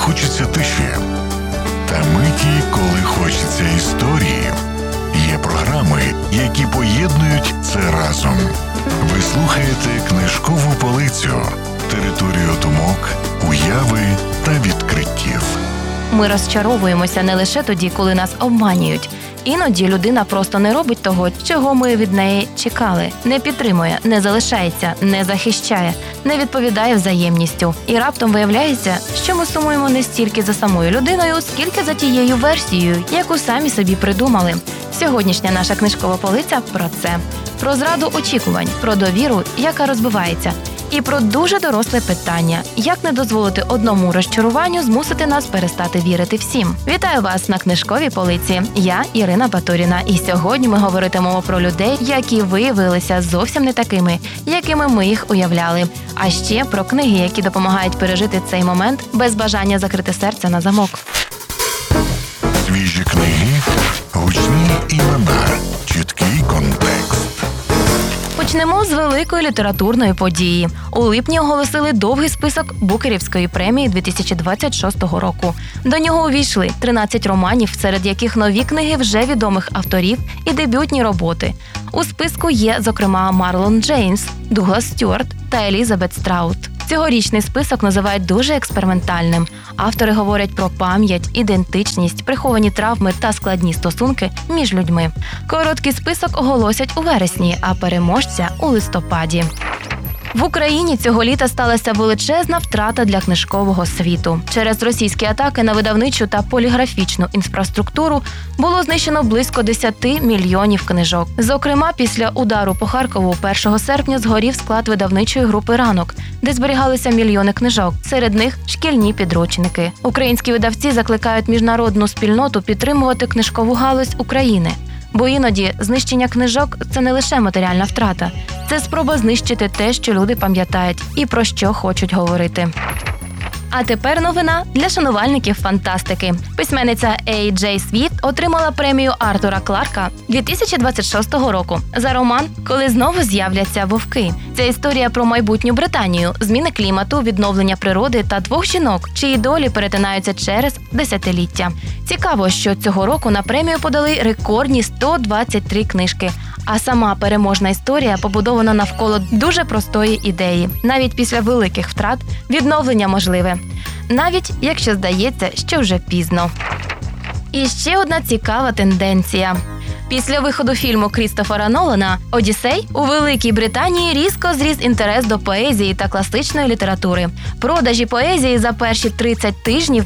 хочеться тиші, та миті, коли хочеться історії. Є програми, які поєднують це разом. Ви слухаєте «Книжкову полицю» – територію думок, уяви та відкриттів. Ми розчаровуємося не лише тоді, коли нас обманюють. Іноді людина просто не робить того, чого ми від неї чекали. Не підтримує, не залишається, не захищає, не відповідає взаємністю. І раптом виявляється, що ми сумуємо не стільки за самою людиною, скільки за тією версією, яку самі собі придумали. Сьогоднішня наша книжкова полиця про це. Про зраду очікувань, про довіру, яка розбивається. І про дуже доросле питання – як не дозволити одному розчаруванню змусити нас перестати вірити всім. Вітаю вас на книжковій полиці. Я Ірина Батуріна. І сьогодні ми говоритимемо про людей, які виявилися зовсім не такими, якими ми їх уявляли. А ще про книги, які допомагають пережити цей момент без бажання закрити серце на замок. Свіжі книги, гучні імена, чіткий контекст. Почнемо з великої літературної події. У липні оголосили довгий список Букерівської премії 2026 року. До нього увійшли 13 романів, серед яких нові книги вже відомих авторів і дебютні роботи. У списку є, зокрема, Марлон Джеймс, Дуглас Стюарт та Елізабет Страут. Цьогорічний список називають дуже експериментальним. Автори говорять про пам'ять, ідентичність, приховані травми та складні стосунки між людьми. Короткий список оголосять у вересні, а переможця – у листопаді. В Україні цього літа сталася величезна втрата для книжкового світу. Через російські атаки на видавничу та поліграфічну інфраструктуру було знищено близько 10 мільйонів книжок. Зокрема, після удару по Харкову 1 серпня згорів склад видавничої групи «Ранок», де зберігалися мільйони книжок, серед них шкільні підручники. Українські видавці закликають міжнародну спільноту підтримувати книжкову галузь України. Бо іноді знищення книжок – це не лише матеріальна втрата. Це спроба знищити те, що люди пам'ятають і про що хочуть говорити. А тепер новина для шанувальників фантастики. Письменниця Ей Джей Свіфт отримала премію Артура Кларка 2026 року за роман «Коли знову з'являться вовки». Це історія про майбутню Британію, зміни клімату, відновлення природи та двох жінок, чиї долі перетинаються через десятиліття. Цікаво, що цього року на премію подали рекордні 123 книжки. А сама переможна історія побудована навколо дуже простої ідеї. Навіть після великих втрат відновлення можливе. Навіть якщо здається, що вже пізно. І ще одна цікава тенденція. Після виходу фільму Крістофера Нолана «Одіссей» у Великій Британії різко зріс інтерес до поезії та класичної літератури. Продажі поезії за перші 30 тижнів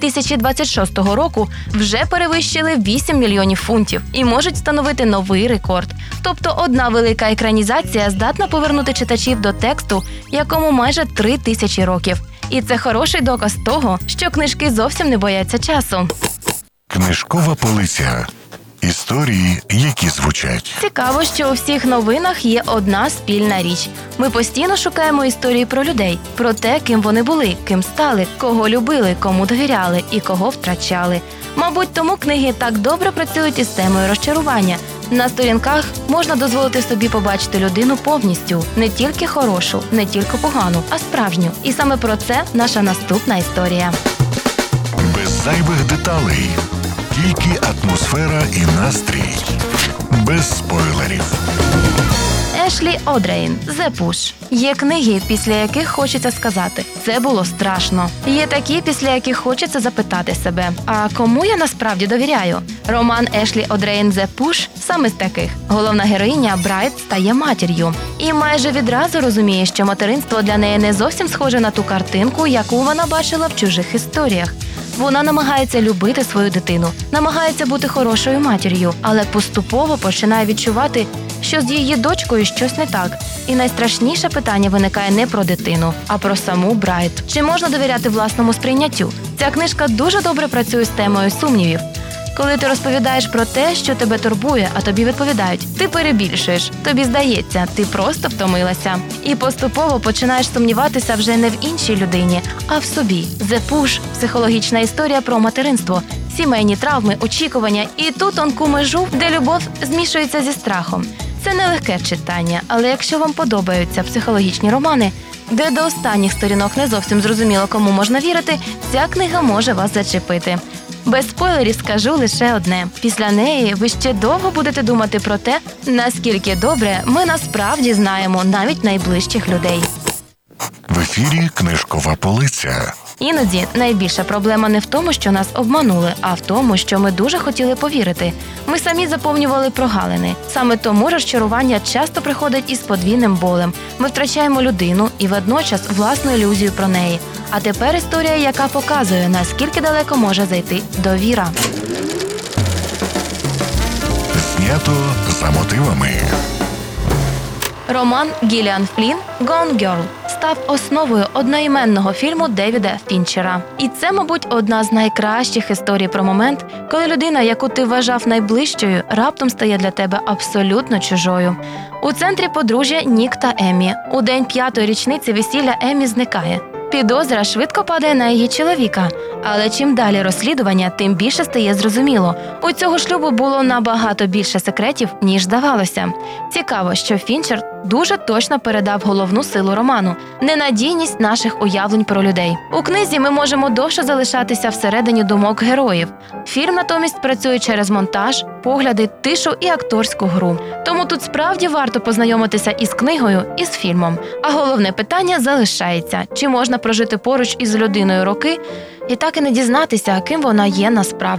2026 року вже перевищили 8 мільйонів фунтів і можуть встановити новий рекорд. Тобто одна велика екранізація здатна повернути читачів до тексту, якому майже 3000 років. І це хороший доказ того, що книжки зовсім не бояться часу. Книжкова полиця. Історії, які звучать. Цікаво, що у всіх новинах є одна спільна річ. Ми постійно шукаємо історії про людей, про те, ким вони були, ким стали, кого любили, кому довіряли і кого втрачали. Мабуть, тому книги так добре працюють із темою розчарування. На сторінках можна дозволити собі побачити людину повністю. Не тільки хорошу, не тільки погану, а справжню. І саме про це наша наступна історія. Без зайвих деталей. Тільки атмосфера і настрій. Без спойлерів. Ешлі Одрейн «The Push». Є книги, після яких хочеться сказати «це було страшно». Є такі, після яких хочеться запитати себе «а кому я насправді довіряю?». Роман Ешлі Одрейн «The Push» саме з таких. Головна героїня Брайт стає матір'ю. І майже відразу розуміє, що материнство для неї не зовсім схоже на ту картинку, яку вона бачила в чужих історіях. Вона намагається любити свою дитину, намагається бути хорошою матір'ю, але поступово починає відчувати, що з її дочкою щось не так. І найстрашніше питання виникає не про дитину, а про саму Брайт. Чи можна довіряти власному сприйняттю? Ця книжка дуже добре працює з темою сумнівів. Коли ти розповідаєш про те, що тебе турбує, а тобі відповідають «ти перебільшуєш», тобі здається, ти просто втомилася. І поступово починаєш сумніватися вже не в іншій людині, а в собі. «The Push» – психологічна історія про материнство, сімейні травми, очікування і ту тонку межу, де любов змішується зі страхом. Це нелегке читання, але якщо вам подобаються психологічні романи, де до останніх сторінок не зовсім зрозуміло, кому можна вірити, ця книга може вас зачепити. Без спойлерів скажу лише одне. Після неї ви ще довго будете думати про те, наскільки добре ми насправді знаємо навіть найближчих людей. В ефірі «Книжкова полиця». Іноді найбільша проблема не в тому, що нас обманули, а в тому, що ми дуже хотіли повірити. Ми самі заповнювали прогалини. Саме тому розчарування часто приходить із подвійним болем. Ми втрачаємо людину і водночас власну ілюзію про неї. А тепер історія, яка показує, наскільки далеко може зайти довіра. Знято за мотивами. Роман Гіліан Флінн «Gone Girl» став основою одноіменного фільму Девіда Фінчера. І це, мабуть, одна з найкращих історій про момент, коли людина, яку ти вважав найближчою, раптом стає для тебе абсолютно чужою. У центрі подружжя Нік та Еммі. У день 5-ї річниці весілля Еммі зникає. Підозра швидко падає на її чоловіка. Але чим далі розслідування, тим більше стає зрозуміло. У цього шлюбу було набагато більше секретів, ніж здавалося. Цікаво, що Фінчер дуже точно передав головну силу роману – ненадійність наших уявлень про людей. У книзі ми можемо довше залишатися всередині думок героїв. Фільм натомість працює через монтаж, погляди, тишу і акторську гру. Тому тут справді варто познайомитися із книгою, і з фільмом. А головне питання залишається – чи можна прожити поруч із людиною роки і так і не дізнатися, ким вона є насправді.